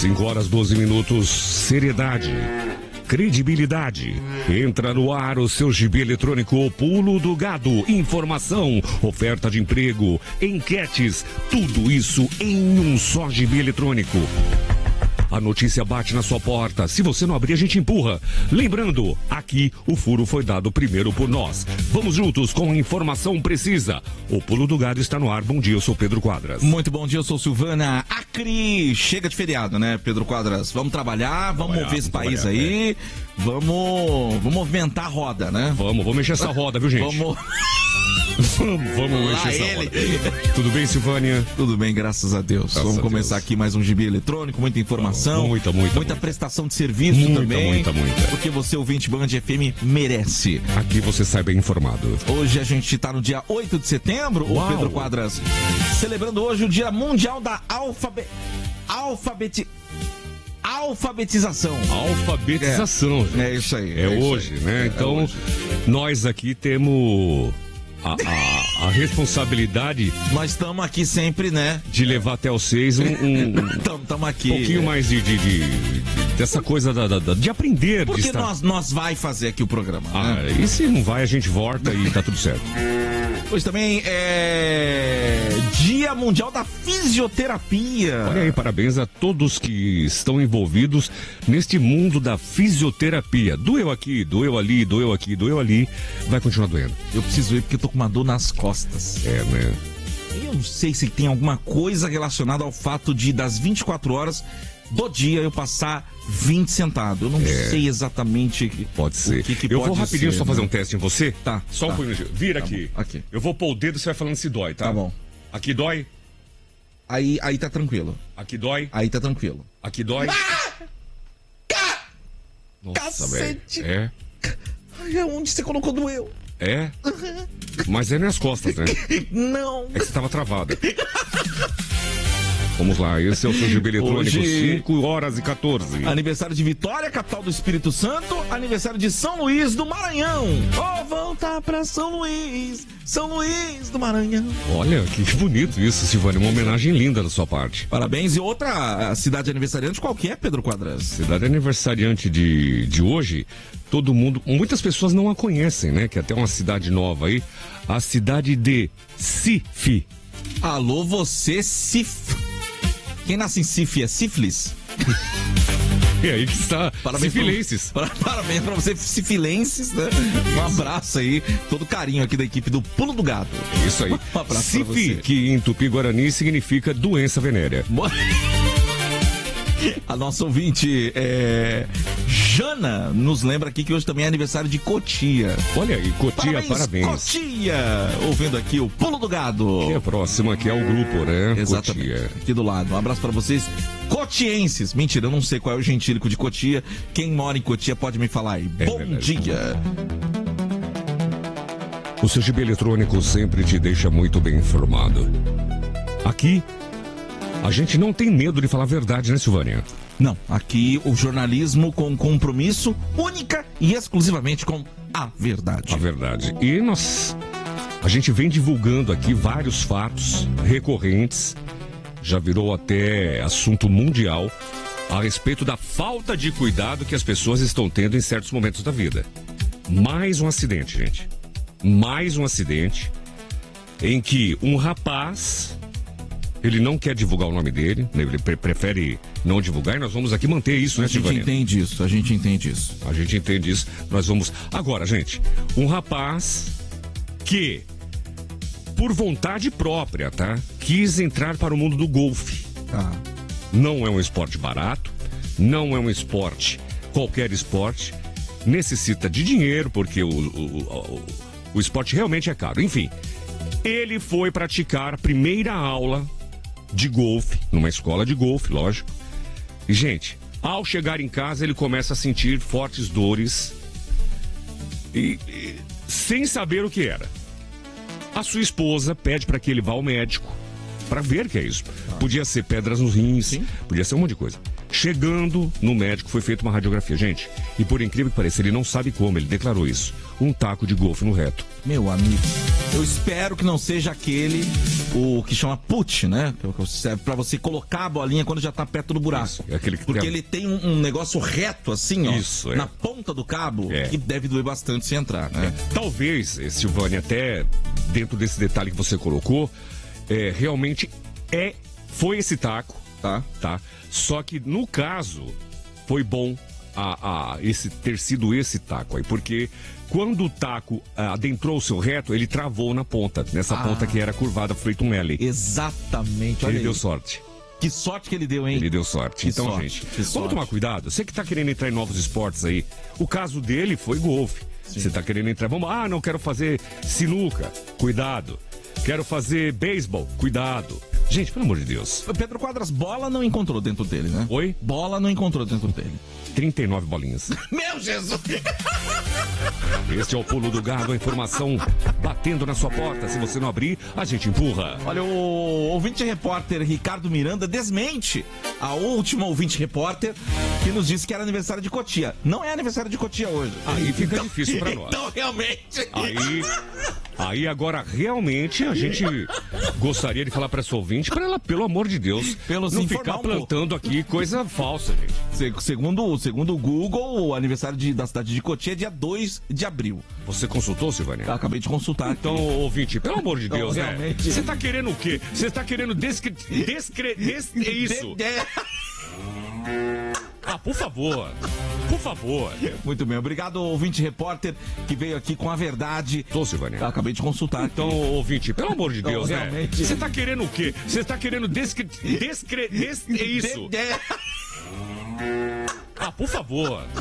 5h12, seriedade, credibilidade. Entra no ar o seu gibi eletrônico O Pulo do Gado. Informação, oferta de emprego, enquetes, tudo isso em um só gibi eletrônico. A notícia bate na sua porta. Se você não abrir, a gente empurra. Lembrando, aqui o furo foi dado primeiro por nós. Vamos juntos com informação precisa. O Pulo do Gado está no ar. Bom dia, eu sou Pedro Quadras. Muito bom dia, eu sou Silvana Acri. Chega de feriado, né, Pedro Quadras? Vamos trabalhar, vamos mover esse país aí. Vamos movimentar a roda, né? Vamos mexer essa roda, viu, gente? Vamos mexer essa roda. Tudo bem, Silvânia? Tudo bem, graças a Deus. Vamos começar aqui mais um gibi eletrônico, muita informação. Muita prestação de serviço também. Muita. Porque você, ouvinte Band FM, merece. Aqui você sai bem informado. Hoje a gente tá no dia 8 de setembro, o Pedro Quadras, celebrando hoje o Dia Mundial da Alfabetização. Alfabetização, gente. É isso aí. É hoje, né? Então, nós aqui temos a responsabilidade. Nós estamos aqui sempre, né? De levar até os 6 Estamos aqui. Um pouquinho mais dessa coisa de aprender. Porque nós vai fazer aqui o programa. Né? E se não vai, a gente volta e tá tudo certo. Hoje também é Dia Mundial da Fisioterapia. Olha aí, parabéns a todos que estão envolvidos neste mundo da fisioterapia. Doeu aqui, doeu ali, doeu aqui, doeu ali. Vai continuar doendo. Eu preciso ir porque eu tô com uma dor nas costas. É, né? Eu não sei se tem alguma coisa relacionada ao fato de das 24 horas do dia eu passar 20 sentado. Eu não sei exatamente. Pode ser. O que eu pode vou rapidinho ser, só fazer um teste em você. Tá. Só um pouquinho. Vira aqui. Aqui. Eu vou pôr o dedo e você vai falando se dói, tá? Tá bom. Aqui dói? Aí tá tranquilo. Aqui dói? Aí tá tranquilo. Aqui dói? Nossa, Cacete! velho. Ai, onde você colocou doeu? É? Mas é nas costas, né? Não. É que você tava travada. Vamos lá, esse é o seu gibi eletrônico, Hoje... 5h14. Aniversário de Vitória, capital do Espírito Santo. Aniversário de São Luís do Maranhão. Vou voltar pra São Luís do Maranhão. Olha, que bonito isso, Silvânia. Uma homenagem linda da sua parte. Parabéns. E outra cidade aniversariante, qual que é, Pedro Quadras? Cidade aniversariante de hoje, todo mundo, muitas pessoas não a conhecem, né? Que é até uma cidade nova aí. A cidade de Cif. Alô, você, Cif. Quem nasce em Cif é sífilis? E aí que está, cifilenses. Parabéns pra você, cifilenses, né? Um abraço aí, todo carinho aqui da equipe do Pulo do Gado. Isso aí. Um abraço Cif, pra você. que em Tupi-Guarani significa doença venérea. A nossa ouvinte, Jana, nos lembra aqui que hoje também é aniversário de Cotia. Olha aí, Cotia, parabéns. Cotia, ouvindo aqui o Pulo do Gado. Que é próximo aqui ao grupo, né? Exatamente, Cotia. Aqui do lado. Um abraço pra vocês, cotienses. Mentira, eu não sei qual é o gentílico de Cotia. Quem mora em Cotia pode me falar aí. Bom verdade. dia. O seu gibi eletrônico sempre te deixa muito bem informado. Aqui, a gente não tem medo de falar a verdade, né, Silvânia? Não, aqui o jornalismo com compromisso única e exclusivamente com a verdade. A verdade. E a gente vem divulgando aqui vários fatos recorrentes, já virou até assunto mundial, a respeito da falta de cuidado que as pessoas estão tendo em certos momentos da vida. Mais um acidente, gente. Mais um acidente em que um rapaz... Ele não quer divulgar o nome dele, ele prefere não divulgar, e nós vamos aqui manter isso, né, Silvânia? A gente entende isso. Nós vamos... Agora, gente, um rapaz que, por vontade própria, tá? Quis entrar para o mundo do golfe. Não é um esporte barato, não é um esporte, qualquer esporte, necessita de dinheiro, porque o esporte realmente é caro. Enfim, ele foi praticar a primeira aula de golfe, numa escola de golfe, lógico. E, gente, ao chegar em casa, ele começa a sentir fortes dores e sem saber o que era. A sua esposa pede para que ele vá ao médico para ver o que é isso. Podia ser pedras nos rins, podia ser um monte de coisa. Chegando no médico, foi feita uma radiografia. Gente, e por incrível que pareça, ele não sabe como, ele declarou isso. Um taco de golfe no reto. Meu amigo, eu espero que não seja aquele, o que chama put, né? Que serve pra você colocar a bolinha quando já tá perto do buraco. Isso, aquele que porque ele tem um negócio reto assim, ó. Isso, na ponta do cabo, que deve doer bastante se entrar, né? Talvez, Silvânia, até dentro desse detalhe que você colocou, realmente foi esse taco, tá? Só que no caso, foi bom ter sido esse taco aí, porque quando o taco adentrou o seu reto, ele travou na ponta, nessa ponta que era curvada, feito um L. Exatamente. Ele deu sorte. Que sorte que ele deu, hein? Ele deu sorte. Então, gente, vamos tomar cuidado. Você que tá querendo entrar em novos esportes aí, o caso dele foi golfe. Você tá querendo entrar, não quero fazer sinuca, cuidado. Quero fazer beisebol, cuidado. Gente, pelo amor de Deus. Pedro Quadras, bola não encontrou dentro dele, né? Oi? Bola não encontrou dentro dele. 39 bolinhas. Meu Jesus! Este é o Pulo do Gado, a informação batendo na sua porta. Se você não abrir, a gente empurra. Olha, o ouvinte repórter Ricardo Miranda desmente a última ouvinte repórter que nos disse que era aniversário de Cotia. Não é aniversário de Cotia hoje. Aí fica difícil pra nós. Então, realmente... Aí agora, realmente, a gente gostaria de falar pra essa ouvinte, pra ela, pelo amor de Deus, não ficar plantando aqui coisa falsa, gente. Segundo o Google, o aniversário da cidade de Cotia é dia 2 de abril. Você consultou, Silvânia? Acabei de consultar. Então, ouvinte, pelo amor de Deus, você tá querendo o quê? Você tá querendo isso? Por favor. Por favor. Muito bem, obrigado, ouvinte repórter, que veio aqui com a verdade. Tô, Silvânia. Acabei de consultar. Então, ouvinte, pelo amor de Deus, você tá querendo o quê? Você tá querendo isso? Por favor. Por favor.